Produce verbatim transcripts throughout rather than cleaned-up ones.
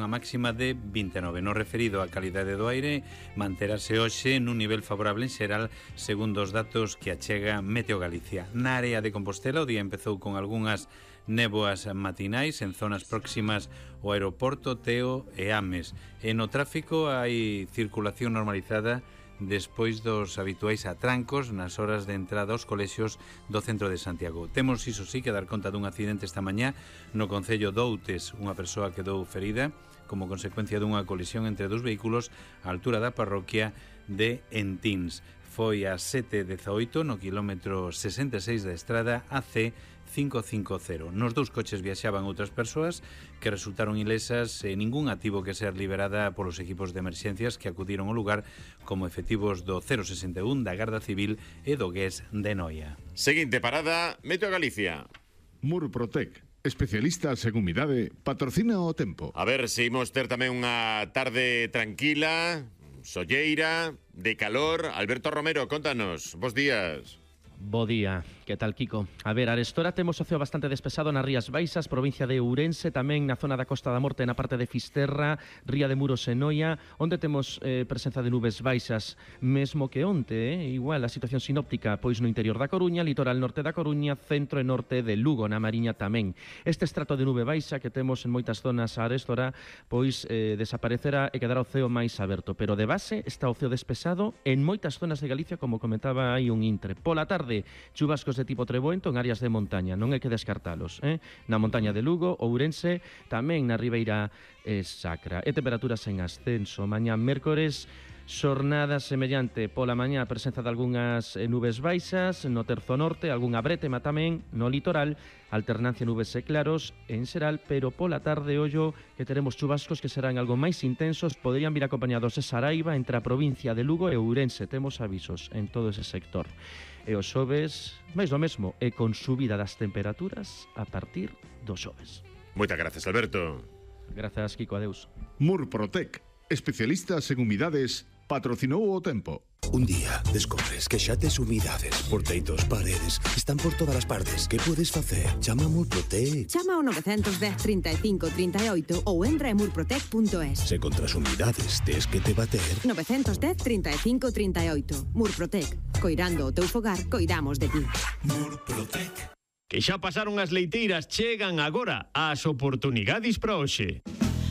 unha máxima de vinte e nove. No referido á calidade do aire, manterase hoxe nun nivel favorable en xeral, segundo os datos que achega Meteo Galicia. Na área de Compostela, o día empezou con algunhas néboas matinais en zonas próximas ao aeroporto, Teo e Ames. E no tráfico hai circulación normalizada despois dos habituais atrancos nas horas de entrada aos colexios do centro de Santiago. Temos, iso sí, que dar conta dun accidente esta mañá no concello de Outes. Unha persoa quedou ferida como consecuencia dunha colisión entre dous vehículos á altura da parroquia de Entins. Foi a sete dezaoito no quilómetro sesenta e seis da estrada A C quinhentos cincuenta. Nos dous coches viaxaban outras persoas que resultaron ilesas e ningún tivo que ser liberada polos equipos de emerxencias que acudiron ao lugar como efectivos do cero sesenta e un, da Garda Civil e do G E S de Noia. Seguinte parada, Meteo Galicia. Murprotec, especialistas en humidade, patrocina o tempo. A ver se imos ter tamén unha tarde tranquila, solleira, de calor. Alberto Romero, contanos, bos días. Bo día, que tal, Kiko? A ver, arestora temos o ceo bastante despexado nas Rías Baixas, provincia de Ourense, tamén na zona da Costa da Morte, na parte de Fisterra, Ría de Muros e Noia, onde temos eh, presenza de nubes baixas, mesmo que onte, eh? Igual a situación sinóptica, pois no interior da Coruña, litoral norte da Coruña, centro e norte de Lugo, na Mariña tamén. Este estrato de nube baixa que temos en moitas zonas a arestora, pois eh, desaparecerá e quedará o ceo máis aberto, pero de base está o ceo despexado en moitas zonas de Galicia, como comentaba aí un intre. Pola tarde, chuvascos de tipo treboento en áreas de montaña, non hai que descartalos, eh? Na montaña de Lugo, Ourense, tamén na Ribeira eh, Sacra. E temperaturas en ascenso. Mañá mércores, xornada semellante pola mañá, a presenza de algunhas eh, nubes baixas, no terzo norte, algunha brétema tamén, no litoral, alternancia nubes e claros en xeral, pero pola tarde, ollo, que teremos chubascos que serán algo máis intensos, poderían vir acompañados de saraiva entre a provincia de Lugo e Ourense. Temos avisos en todo ese sector. E os xoves, máis do mesmo, e con subida das temperaturas a partir dos xoves. Moitas gracias, Alberto. Grazas, Kiko, adeus. Murprotec, especialistas en humidades, patrocinou o tempo. Un día descobres que xa tes humidades por teitos, paredes, están por todas as partes. Que podes facer? Chama a Murprotec. Chama ao nove dez, trinta e cinco, trinta e oito ou entra en murprotec punto es. Se contra as humidades tes que te bater. nove dez, trinta e cinco, trinta e oito. Murprotec. Coirando o teu fogar, coidamos de ti. Murprotec. Que xa pasaron as leiteiras, chegan agora as oportunidades para hoxe.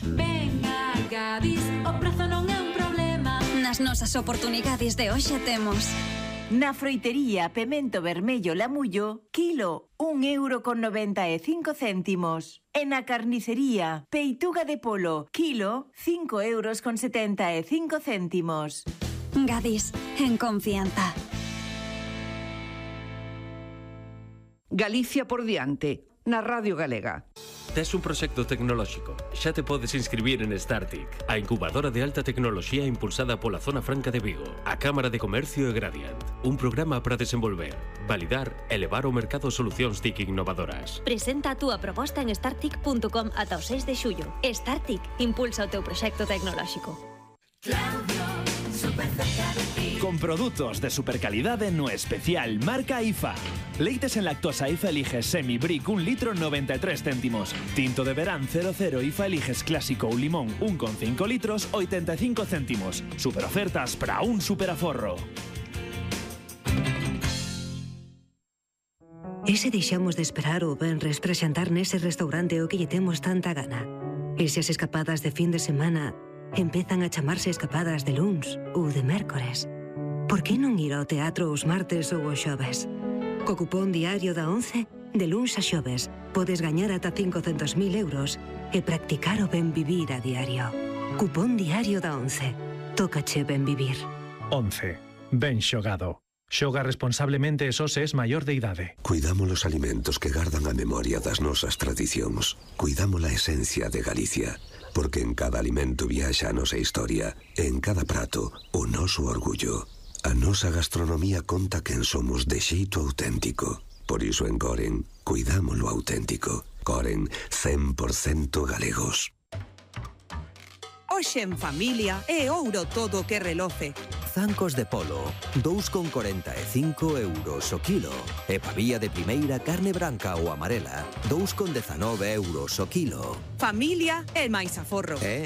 Venga, Gadis, o prazo non é un problema. Nas nosas oportunidades de hoxe temos na froitería pemento vermello Lamullo, kilo un euro con noventa e cinco céntimos. E na carnicería peituga de polo, kilo cinco euros con setenta e cinco céntimos. Gadis, en confianza. Galicia por diante, na Radio Galega. Tes un proxecto tecnolóxico, xa te podes inscribir en Startic, a incubadora de alta tecnoloxía impulsada pola Zona Franca de Vigo, a Cámara de Comercio e Gradiant. Un programa para desenvolver, validar e levar ao mercado solucións T I C innovadoras. Presenta a túa proposta en startic punto com ata o seis de xullo. Startic impulsa o teu proxecto tecnolóxico. Claudio, super cerca de ti. Con produtos de supercalidade no especial marca I F A. Leites en lactosa I F A Eliges Semi Brick un litro noventa e tres céntimos. Tinto de verán cero cero I F A Eliges Clásico ou Limón un con cinco litros oitenta e cinco céntimos. Super ofertas para un super aforro. E se deixamos de esperar o venres para xantar nese restaurante o que lle temos tanta gana? E se as escapadas de fin de semana empezan a chamarse escapadas de luns ou de mércores? Por que non ir ao teatro os martes ou os xoves? Co cupón diario da once, de luns a xoves, podes gañar ata cincocentos mil euros e practicar o ben vivir a diario. Cupón diario da once. Tócache ben vivir. once. Ben xogado. Xoga responsablemente e só se es maior de idade. Cuidamos os alimentos que gardan a memoria das nosas tradicións. Cuidamos a esencia de Galicia. Porque en cada alimento viaxa a nosa historia e en cada prato o noso orgullo. A nosa gastronomía conta quen somos de xeito auténtico. Por iso en Coren, cuidamos lo auténtico. Coren, cen por cento galegos. Hoxe en familia é ouro todo que reloce. Zancos de polo, dous con corenta e cinco euros o kilo. E pavía de primeira carne branca ou amarela, dous con dezanove euros o kilo. Familia é máis aforro. E